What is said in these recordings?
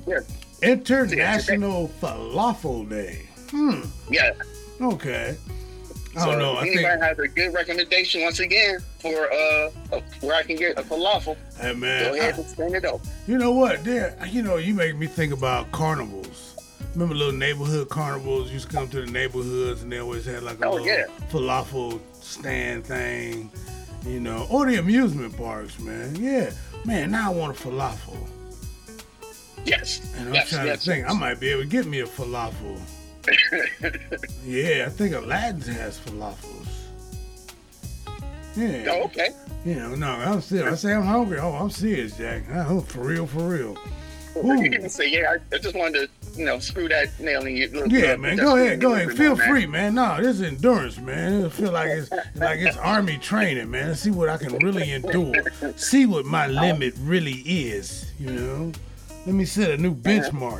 Yeah. International Falafel Day. Yeah. Okay. I So don't know. if I anybody think, has a good recommendation once again for where I can get a falafel, hey man, go ahead and send it over. you know what? You make me think about carnivals. Remember little neighborhood carnivals? Used to come to the neighborhoods and they always had like a little falafel stand thing, or the amusement parks, man. Yeah, man. Now I want a falafel, Yes. and I'm trying to think. I might be able to get me a falafel. Yeah, I think Aladdin's has falafels. Yeah. Oh, okay. No, I'm serious. I say I'm hungry. Oh, I'm serious, Jack. Oh, for real. You can say, I just wanted to, screw that nail in your little. Yeah, man. Go ahead. Feel free, man. No, this is endurance, man. I feel like it's army training, man. See what I can really endure. See what my limit really is. Let me set a new benchmark.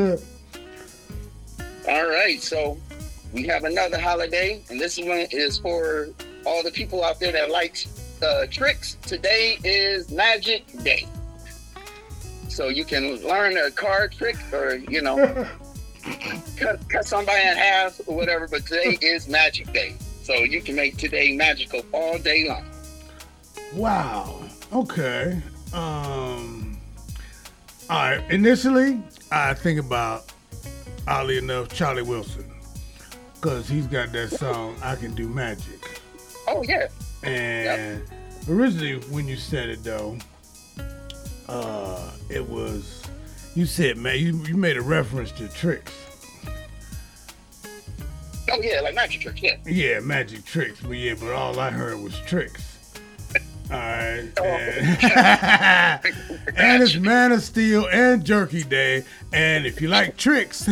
All right, so we have another holiday, and this one is for all the people out there that like tricks. Today is Magic Day. So you can learn a card trick or, cut somebody in half or whatever, but today is Magic Day. So you can make today magical all day long. Wow. Okay. All right. Initially, I think about, oddly enough, Charlie Wilson, because he's got that song, I Can Do Magic. Oh, yeah. And originally, when you said it, though, it was, you said, man, you made a reference to tricks. Oh, yeah, like magic tricks, yeah. Yeah, magic tricks. But all I heard was tricks. All right. And it's Man of Steel and Jerky Day. And if you like tricks,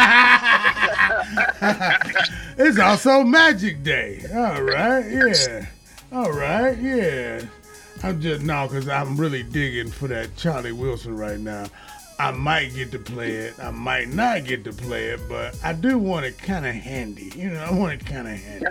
it's also Magic Day. All right. Yeah. All right. Yeah. Because I'm really digging for that Charlie Wilson right now. I might get to play it. I might not get to play it, but I do want it kind of handy. I want it kind of handy.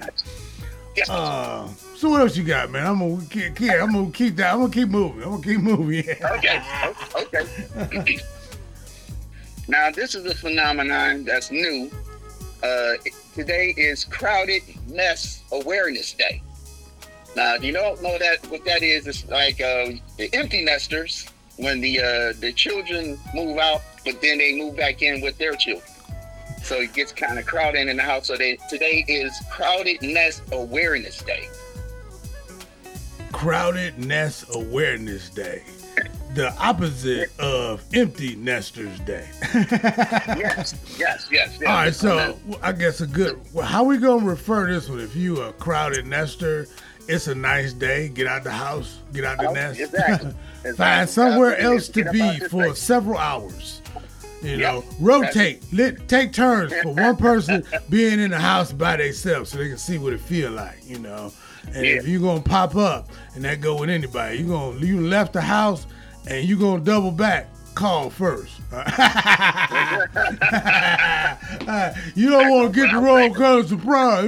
So what else you got, man? I'm gonna keep that. I'm gonna keep moving. Yeah. Okay. Now this is a phenomenon that's new. Today is Crowded Nest Awareness Day. Now, if you don't know what that is, it's like the empty nesters when the children move out, but then they move back in with their children. So it gets kind of crowded in the house. So today is Crowded Nest Awareness Day. Crowded Nest Awareness Day. The opposite of Empty Nesters Day. Yes. All right, so I guess how we going to refer this one? If you a crowded nester, it's a nice day. Get out the house, get out the nest. Exactly. Find somewhere else to be for several hours. Rotate. Take turns for one person being in the house by themselves so they can see what it feel like, And if you're going to pop up and that go with anybody, you left the house and you going to double back, call first. You don't want to get the wrong kind of surprise,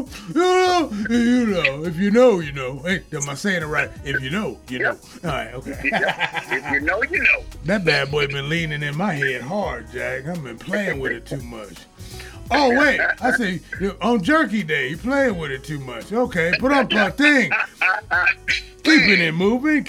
If you know, you know. Hey, am I saying it right? If you know, you know. All right, okay. If you know, you know. That bad boy been leaning in my head hard, Jack. I've been playing with it too much. Oh, wait. I say, on Jerky Day, you playing with it too much. Okay, put on my thing. Keeping it moving.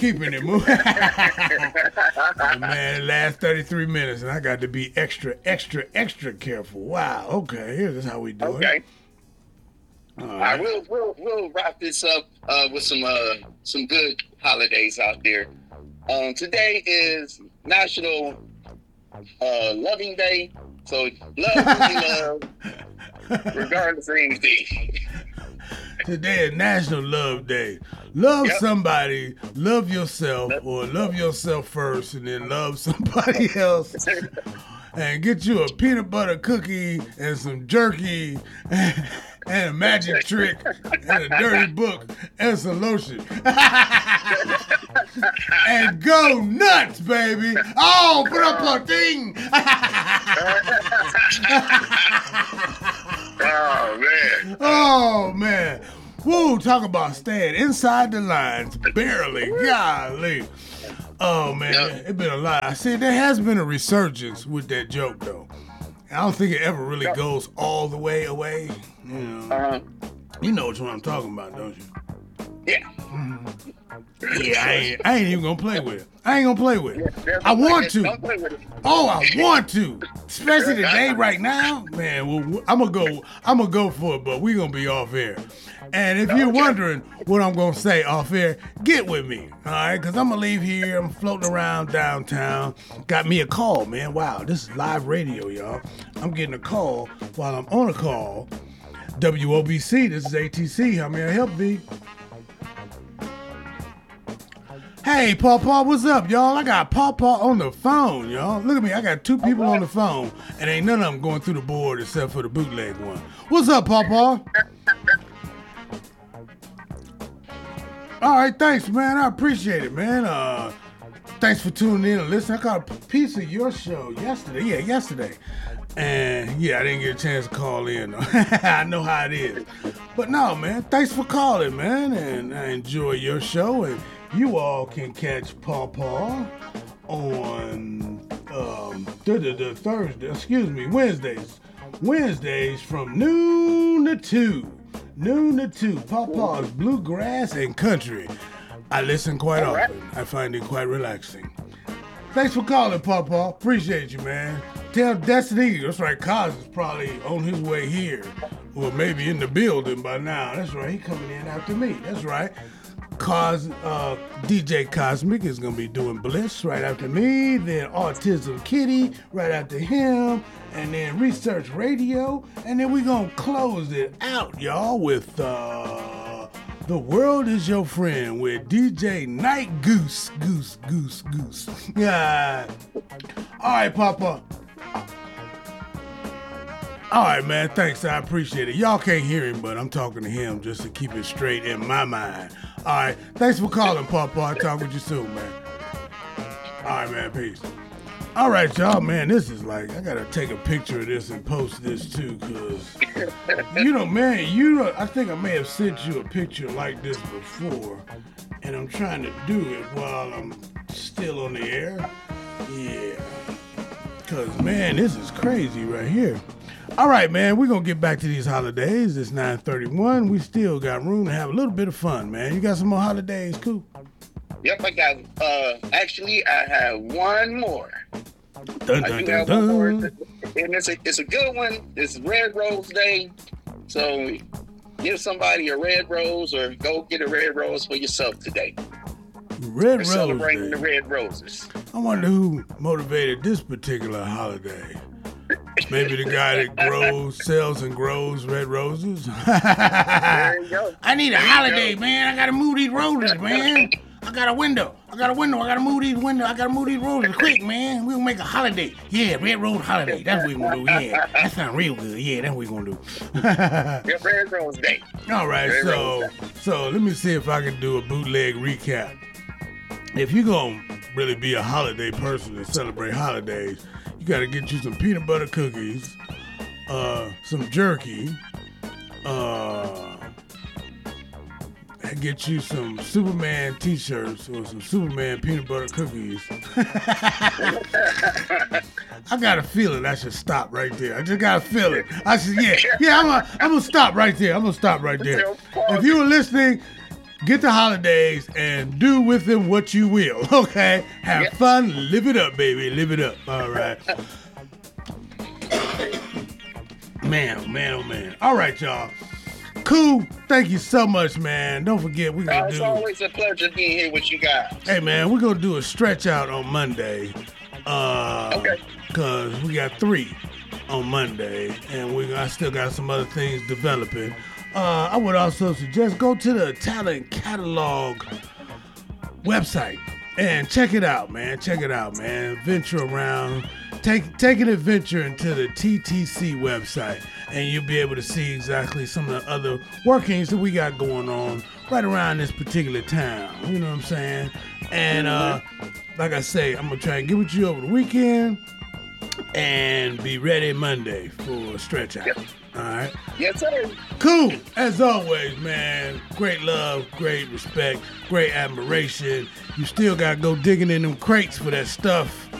Man, the last 33 minutes, and I got to be extra careful. Wow. Okay, here's how we do it. Okay. All right. We'll wrap this up with some good holidays out there. Today is National Loving Day. So love, regardless of anything. Today is National Love Day. Love somebody, love yourself, or love yourself first, and then love somebody else. And get you a peanut butter cookie and some jerky and a magic trick and a dirty book and some lotion. And go nuts, baby. Oh, put up a thing. Oh, man. Woo, talk about staying inside the lines. Barely. Golly. Oh man, it's been a lot. I see there has been a resurgence with that joke though. I don't think it ever really goes all the way away. You know, you know what I'm talking about, don't you? Yeah. Mm-hmm. Yeah, I ain't even gonna play with it. I ain't gonna play with it. I want to. Don't play with it. Oh, I want to. Especially today, right now. Man, well, I'm gonna go for it, but we gonna be off air. And if you're wondering what I'm gonna say off air, get with me, all right? Because I'm gonna leave here. I'm floating around downtown. Got me a call, man. Wow, this is live radio, y'all. I'm getting a call while I'm on a call. WOBC, this is ATC. How may I help thee? Hey, Paw, what's up, y'all? I got Paw on the phone, y'all. Look at me. I got two people on the phone, and ain't none of them going through the board except for the bootleg one. What's up, Paw? All right, thanks, man. I appreciate it, man. Thanks for tuning in and listening. I got a piece of your show yesterday. Yeah, yesterday. And, yeah, I didn't get a chance to call in. I know how it is. But, no, man, thanks for calling, man. And I enjoy your show, and you all can catch Paw on Wednesdays from noon to 2. Pawpaw's Bluegrass and Country. I listen quite often. I find it quite relaxing. Thanks for calling, Pawpaw. Appreciate you, man. Tell Destiny, that's right, Cos is probably on his way here. Or maybe in the building by now. That's right, he coming in after me. That's right. DJ Cosmic is going to be doing Bliss right after me, then Autism Kitty right after him, and then Research Radio, and then we're going to close it out, y'all, with The World Is Your Friend with DJ Night Goose. Yeah. All right, Papa. All right, man, thanks, I appreciate it. Y'all can't hear him, but I'm talking to him just to keep it straight in my mind. All right, thanks for calling, Papa. I'll talk with you soon, man. All right, man, peace. All right, y'all, man, this is like, I got to take a picture of this and post this, too, because, I think I may have sent you a picture like this before, and I'm trying to do it while I'm still on the air. Yeah, because, man, this is crazy right here. All right, man, we're going to get back to these holidays. It's 9:31. We still got room to have a little bit of fun, man. You got some more holidays, cool? Yep, I got, actually, I have one more. Dun, dun, dun, dun. One more. And it's a good one. It's Red Rose Day. So give somebody a red rose or go get a red rose for yourself today. Red Rose celebrating Day. the red roses. I wonder who motivated this particular holiday. Maybe the guy that sells and grows red roses. There you go. I need a holiday, man. I gotta move these roses, man. I got a window. I gotta move these windows. I gotta move these roses quick, man. We'll make a holiday. Yeah, red rose holiday. That's what we're gonna do. Yeah, that sounds real good. Yeah, that's what we're gonna do. Yeah, Red Rose Day. All right, so let me see if I can do a bootleg recap. If you're gonna really be a holiday person and celebrate holidays, you gotta get you some peanut butter cookies, some jerky, and get you some Superman t-shirts or some Superman peanut butter cookies. I got a feeling I should stop right there. I just got a feeling. I should, I'm gonna stop right there. If you were listening, get the holidays and do with them what you will, okay? Have fun, live it up, baby, live it up. All right. Man, oh man. All right, y'all. Cool. Thank you so much, man. Don't forget, we're going to do... It's always a pleasure being here with you guys. Hey, man, we're going to do a stretch out on Monday. Okay. Because we got 3 on Monday, and I still got some other things developing. I would also suggest go to the Talent Catalog website and check it out, man. Venture around. Take an adventure into the TTC website, and you'll be able to see exactly some of the other workings that we got going on right around this particular town. You know what I'm saying? And like I say, I'm going to try and get with you over the weekend. and be ready Monday for a stretch out. Yep. All right? Yes, sir. Cool. As always, man. Great love, great respect, great admiration. You still got to go digging in them crates for that stuff.